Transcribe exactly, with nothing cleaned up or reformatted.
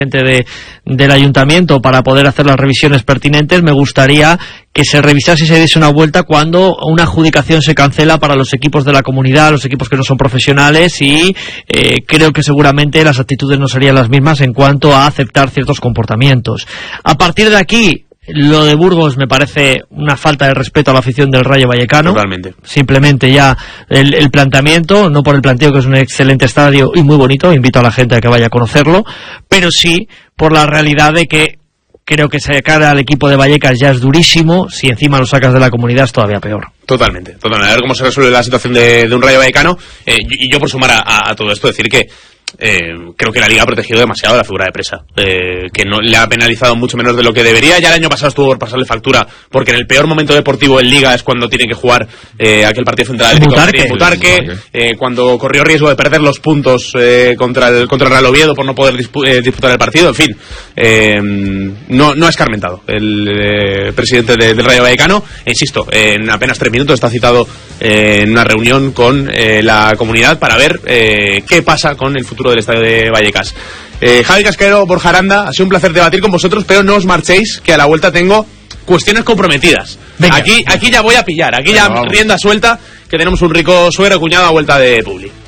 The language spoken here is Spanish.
De, del ayuntamiento para poder hacer las revisiones pertinentes. Me gustaría que se revisase y se diese una vuelta cuando una adjudicación se cancela para los equipos de la comunidad, los equipos que no son profesionales, y eh, creo que seguramente las actitudes no serían las mismas en cuanto a aceptar ciertos comportamientos. A partir de aquí, lo de Burgos me parece una falta de respeto a la afición del Rayo Vallecano. Totalmente. Simplemente ya el, el planteamiento, no por el planteo, que es un excelente estadio y muy bonito, invito a la gente a que vaya a conocerlo, pero sí por la realidad de que creo que sacar al equipo de Vallecas ya es durísimo, si encima lo sacas de la comunidad es todavía peor. Totalmente, totalmente. A ver cómo se resuelve la situación de, de un Rayo Vallecano, eh, y yo por sumar a, a, a todo esto decir que Eh, creo que la Liga ha protegido demasiado la figura de Presa, eh, que no le ha penalizado mucho menos de lo que debería. Ya el año pasado estuvo por pasarle factura, porque en el peor momento deportivo en Liga es cuando tiene que jugar eh, aquel partido frente al Atlético de Butarque, eh, cuando corrió riesgo de perder los puntos eh, contra el contra el Real Oviedo por no poder dispu eh, disputar el partido. En fin, eh, no, no ha escarmentado el eh, presidente de, del Rayo Vallecano. E insisto, eh, en apenas tres minutos está citado eh, en una reunión con eh, la comunidad para ver eh, qué pasa con el futuro del estadio de Vallecas. eh, Javi Casquero, Borja Aranda, ha sido un placer debatir con vosotros, pero no os marchéis, que a la vuelta tengo cuestiones comprometidas. Venga. Aquí, aquí ya voy a pillar, aquí ya rienda suelta, que tenemos un rico suero cuñado a vuelta de Publi.